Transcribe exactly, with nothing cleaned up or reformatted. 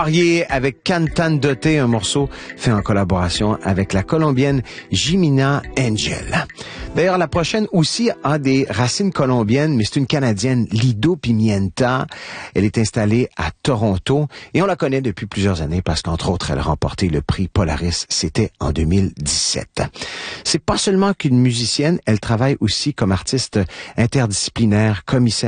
Marié avec Cantandote, un morceau fait en collaboration avec la Colombienne Jimena Angel. D'ailleurs, la prochaine aussi a des racines colombiennes, mais c'est une Canadienne, Lido Pimienta. Elle est installée à Toronto et on la connaît depuis plusieurs années parce qu'entre autres, elle a remporté le prix Polaris. C'était en deux mille dix-sept. C'est pas seulement qu'une musicienne, elle travaille aussi comme artiste interdisciplinaire, commissaire